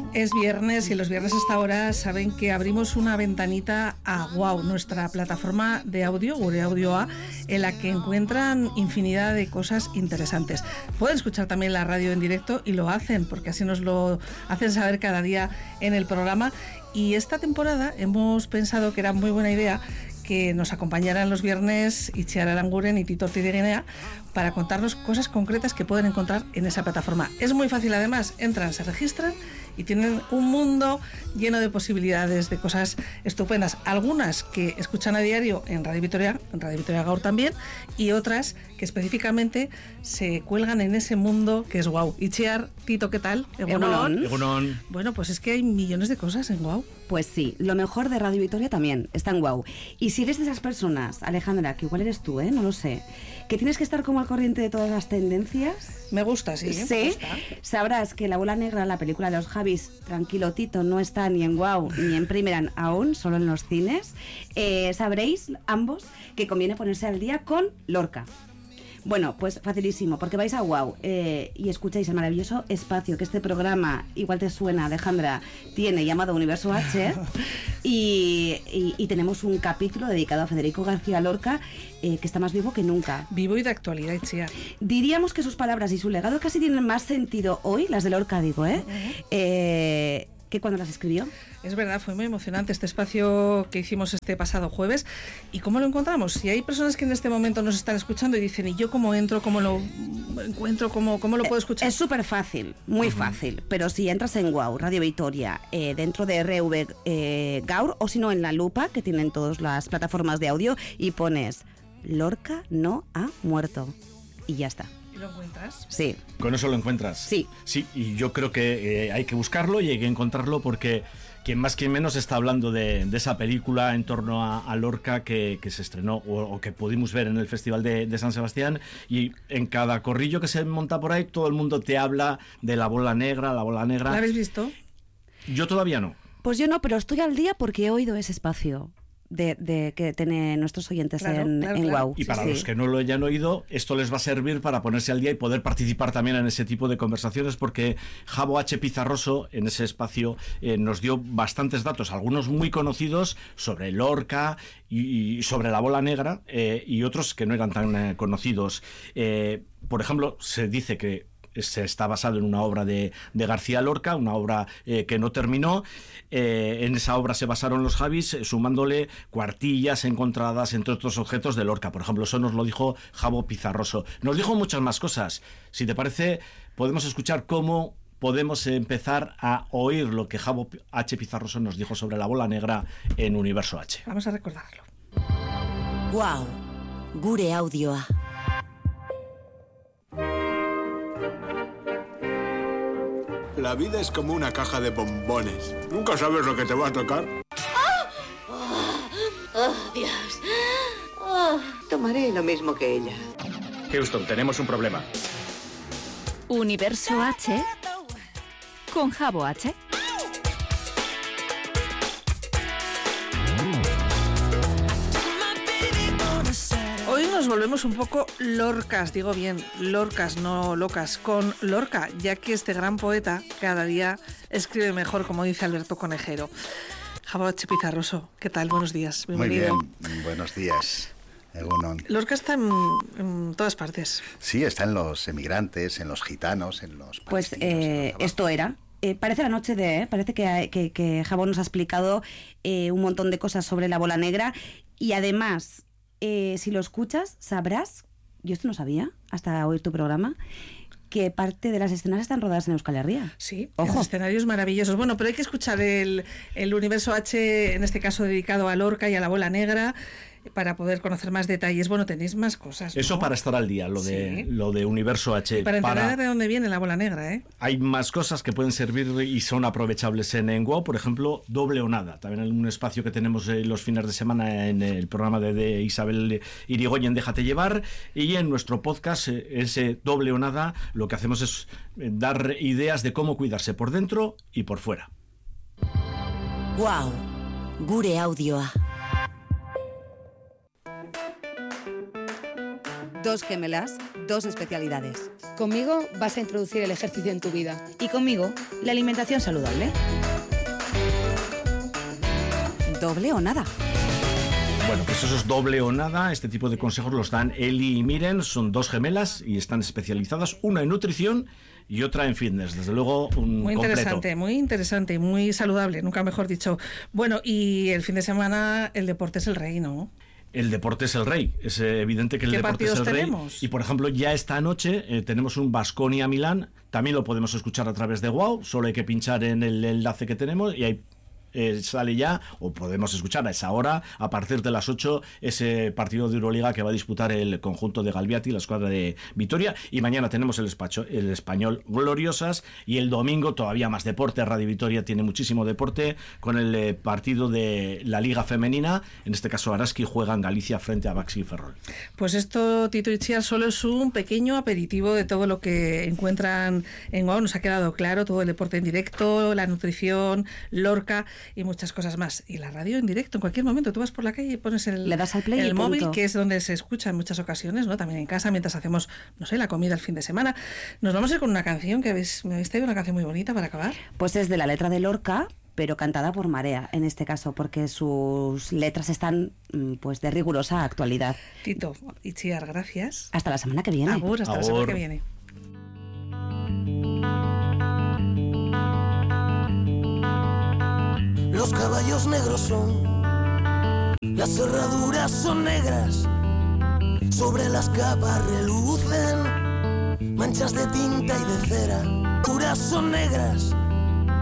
Es viernes y los viernes a esta hora saben que abrimos una ventanita a Wow, nuestra plataforma de audio, Gure Audioa, en la que encuentran infinidad de cosas interesantes. Pueden escuchar también la radio en directo y lo hacen, porque así nos lo hacen saber cada día en el programa. Y esta temporada hemos pensado que era muy buena idea que nos acompañaran los viernes Itziar Aranguren y Tito Tideguinea para contarnos cosas concretas que pueden encontrar en esa plataforma. Es muy fácil además, entran, se registran y tienen un mundo lleno de posibilidades, de cosas estupendas. Algunas que escuchan a diario en Radio Vitoria Gaur también, y otras que específicamente se cuelgan en ese mundo que es Wow. Itziar, Tito, ¿qué tal? Egunon. Bueno, pues es que hay millones de cosas en Wow. Pues sí, lo mejor de Radio Vitoria también está en Wow. Y si eres de esas personas, Alejandra, que igual eres tú, no lo sé, que tienes que estar como al corriente de todas las tendencias. Me gusta, sí. Sí, me gusta. Sabrás que La Bola Negra, la película de los Javis, tranquilo Tito, no está ni en Wow ni en Primeran aún, solo en los cines. Sabréis ambos que conviene ponerse al día con Lorca. Bueno, pues facilísimo, porque vais a Wow y escucháis el maravilloso espacio que este programa, igual te suena, Alejandra, tiene, llamado Universo H, y tenemos un capítulo dedicado a Federico García Lorca, que está más vivo que nunca. Vivo y de actualidad, Itziar. Diríamos que sus palabras y su legado casi tienen más sentido hoy, las de Lorca digo, que cuando las escribió. Es verdad, fue muy emocionante este espacio que hicimos este pasado jueves. ¿Y cómo lo encontramos? Si hay personas que en este momento nos están escuchando y dicen, ¿y yo cómo entro? ¿Cómo lo encuentro? ¿Cómo lo puedo escuchar? Es súper fácil, muy fácil. Pero si entras en Wow, Radio Vitoria, dentro de RV Gaur, o si no en La Lupa, que tienen todas las plataformas de audio, y pones Lorca no ha muerto. Y ya está. ¿Lo encuentras? Sí. ¿Con eso lo encuentras? Sí. Sí, y yo creo que hay que buscarlo y hay que encontrarlo porque quien más quien menos está hablando de esa película en torno a Lorca que se estrenó o que pudimos ver en el Festival de San Sebastián, y en cada corrillo que se monta por ahí todo el mundo te habla de La Bola Negra. ¿La habéis visto? Yo todavía no. Pues yo no, pero estoy al día porque he oído ese espacio de que tienen nuestros oyentes en Wow. Y para los que no lo hayan oído, esto les va a servir para ponerse al día y poder participar también en ese tipo de conversaciones, porque Jabo H. Pizarroso en ese espacio nos dio bastantes datos, algunos muy conocidos sobre Lorca y sobre La Bola Negra, y otros que no eran tan conocidos. Por ejemplo, se dice que se está basado en una obra de García Lorca, una obra que no terminó. En esa obra se basaron los Javis, sumándole cuartillas encontradas entre otros objetos de Lorca. Por ejemplo, eso nos lo dijo Jabo Pizarroso. Nos dijo muchas más cosas. Si te parece, podemos escuchar cómo podemos empezar a oír lo que Jabo H. Pizarroso nos dijo sobre La Bola Negra en Universo H. Vamos a recordarlo. Wow, Gure Audioa. La vida es como una caja de bombones. Nunca sabes lo que te va a tocar. ¡Oh, Dios! Oh. Tomaré lo mismo que ella. Houston, tenemos un problema. Universo H con Jabo H. Hoy nos volvemos un poco lorcas, digo bien, lorcas, no locas, con Lorca, ya que este gran poeta cada día escribe mejor, como dice Alberto Conejero. Jabo H. Pizarroso, ¿qué tal? Buenos días, bienvenido. Muy bien, buenos días. Egunon. Lorca está en todas partes. Sí, está en los emigrantes, en los gitanos, en los Pues palestinos, esto era. Parece la noche parece que Jabo nos ha explicado un montón de cosas sobre La Bola Negra, y además, si lo escuchas, sabrás, yo esto no sabía hasta oír tu programa, que parte de las escenas están rodadas en Euskal Herria. Sí, ojo. Escenarios maravillosos. Bueno, pero hay que escuchar el Universo H, en este caso dedicado a Lorca y a La Bola Negra, para poder conocer más detalles. Bueno, tenéis más cosas, ¿no? Eso para estar al día, lo de Universo H. Y para entender de dónde viene La Bola Negra, ¿eh? Hay más cosas que pueden servir y son aprovechables en Wow. Por ejemplo, Doble o Nada. También en un espacio que tenemos los fines de semana en el programa de Isabel Irigoyen, Déjate Llevar. Y en nuestro podcast, ese Doble o Nada, lo que hacemos es dar ideas de cómo cuidarse por dentro y por fuera. Wow, Gure Audioa. 2 gemelas, 2 especialidades. Conmigo vas a introducir el ejercicio en tu vida. Y conmigo, la alimentación saludable. Doble o nada. Bueno, pues eso es doble o nada. Este tipo de consejos los dan Eli y Miren. Son 2 gemelas y están especializadas, una en nutrición y otra en fitness. Desde luego, muy interesante, muy saludable, nunca mejor dicho. Bueno, y el fin de semana el deporte es el rey, ¿no? El deporte es el rey. Es evidente que el deporte es el rey. Tenemos? Y por ejemplo, ya esta noche tenemos un Baskonia-Milán. También lo podemos escuchar a través de WOW. Solo hay que pinchar en el enlace que tenemos y hay sale ya, o podemos escuchar a esa hora, a partir de las 8, ese partido de Euroliga que va a disputar el conjunto de Galbiati, la escuadra de Vitoria, y mañana tenemos el Español Gloriosas, y el domingo todavía más deporte. Radio Vitoria tiene muchísimo deporte con el partido de la Liga Femenina, en este caso Araski juega en Galicia frente a Baxi Ferrol. Pues esto, Tito Itziar, solo es un pequeño aperitivo de todo lo que encuentran en WOW. Nos ha quedado claro todo el deporte en directo, la nutrición, Lorca y muchas cosas más. Y la radio en directo, en cualquier momento. Tú vas por la calle y pones le das al play el móvil, que es donde se escucha en muchas ocasiones, ¿no? También en casa, mientras hacemos, no sé, la comida el fin de semana. Nos vamos a ir con una canción que me habéis traído, una canción muy bonita para acabar. Pues es de la letra de Lorca, pero cantada por Marea, en este caso, porque sus letras están pues de rigurosa actualidad. Tito Itziar, gracias. Hasta la semana que viene. Agur, hasta la semana que viene. Los caballos negros son, las cerraduras son negras, sobre las capas relucen manchas de tinta y de cera. Puras son negras,